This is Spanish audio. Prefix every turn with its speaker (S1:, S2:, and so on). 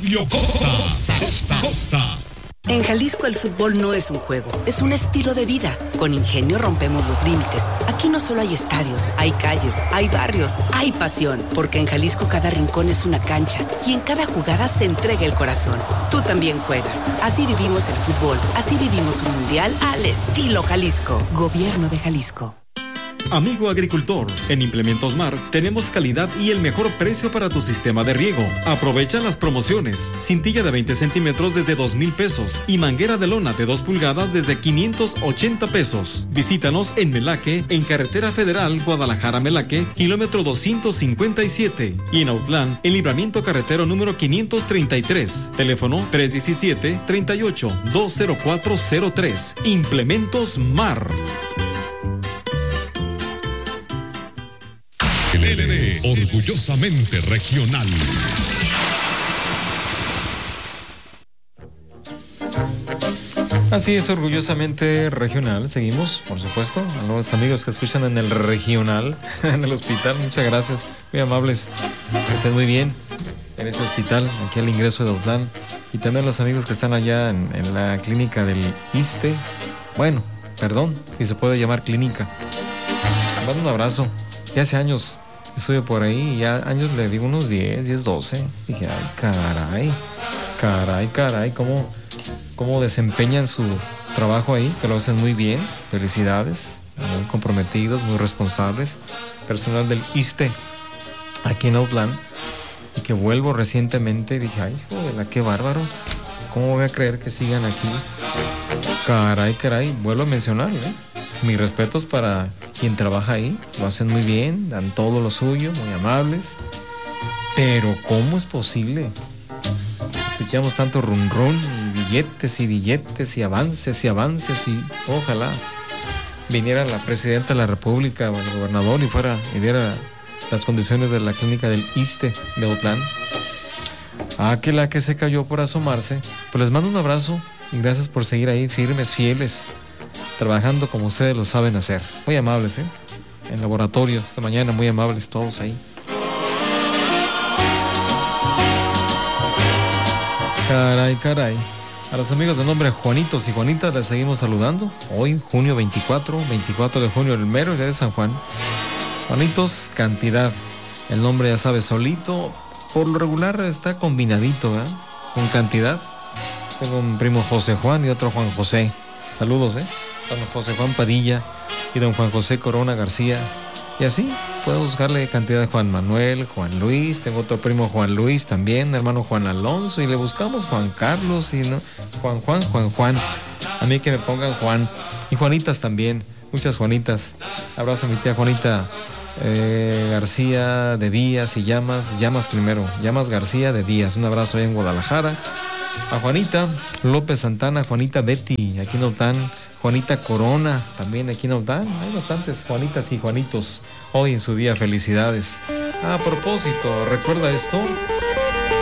S1: Radio Costa.
S2: En Jalisco el fútbol no es un juego, es un estilo de vida. Con Ingenio rompemos los límites. Aquí no solo hay estadios, hay calles, hay barrios, hay pasión. Porque en Jalisco cada rincón es una cancha y en cada jugada se entrega el corazón. Tú también juegas. Así vivimos el fútbol, así vivimos un mundial al estilo Jalisco. Gobierno de Jalisco.
S3: Amigo agricultor, en Implementos Mar tenemos calidad y el mejor precio para tu sistema de riego. Aprovecha las promociones. Cintilla de 20 centímetros desde 2,000 pesos y manguera de lona de 2 pulgadas desde 580 pesos. Visítanos en Melaque, en Carretera Federal Guadalajara-Melaque, kilómetro 257. Y en Autlán, en Libramiento Carretero número 533. Teléfono 317-38-20403. Implementos Mar.
S1: LD, orgullosamente regional.
S4: Así es, orgullosamente regional. Seguimos, por supuesto, a los amigos que escuchan en el regional, en el hospital. Muchas gracias, muy amables. Que estén muy bien en ese hospital, aquí al ingreso de Autlán. Y también los amigos que están allá en la clínica del ISSSTE. Bueno, perdón, si se puede llamar clínica. Mando un abrazo. Ya hace años estuve por ahí, ya años le digo unos 10, 12. Dije, ay, caray, cómo desempeñan su trabajo ahí, que lo hacen muy bien. Felicidades, muy comprometidos, muy responsables. Personal del ISSSTE, aquí en Autlán, y que vuelvo recientemente. Dije, ay, joder, qué bárbaro. ¿Cómo voy a creer que sigan aquí? Caray, vuelvo a mencionar, mis respetos para quien trabaja ahí, lo hacen muy bien, dan todo lo suyo, muy amables. Pero ¿cómo es posible? Escuchamos tanto run y billetes y avances y ojalá viniera la presidenta de la República o el gobernador y viera las condiciones de la clínica del ISSSTE de Autlán. Que la que se cayó por asomarse. Pues les mando un abrazo y gracias por seguir ahí firmes, fieles, trabajando como ustedes lo saben hacer. Muy amables, en laboratorio esta mañana, muy amables todos ahí. Caray. A los amigos de nombre Juanitos y Juanitas les seguimos saludando. Hoy, junio 24 de junio, el mero día de San Juan. Juanitos, cantidad. El nombre ya sabes, solito. Por lo regular está combinadito, con cantidad. Tengo un primo José Juan y otro Juan José. Saludos, don José Juan Padilla y don Juan José Corona García. Y así podemos buscarle cantidad de Juan Manuel, Juan Luis. Tengo otro primo Juan Luis también, hermano Juan Alonso. Y le buscamos Juan Carlos y no Juan. A mí que me pongan Juan. Y Juanitas también, muchas Juanitas. Abrazo a mi tía Juanita García de Díaz y Llamas García de Díaz. Un abrazo ahí en Guadalajara. A Juanita López Santana, Juanita Betty, aquí en Autlán, Juanita Corona, también aquí en Autlán. Hay bastantes Juanitas y Juanitos hoy en su día. Felicidades. A propósito, ¿recuerda esto?